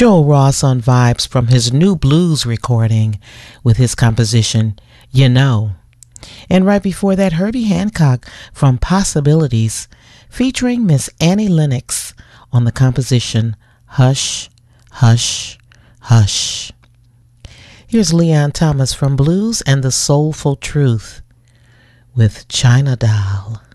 Joe Ross on vibes from his new blues recording with his composition, You Know. And right before that, Herbie Hancock from Possibilities featuring Miss Annie Lennox on the composition, Hush, Hush, Hush. Here's Leon Thomas from Blues and the Soulful Truth with China Doll.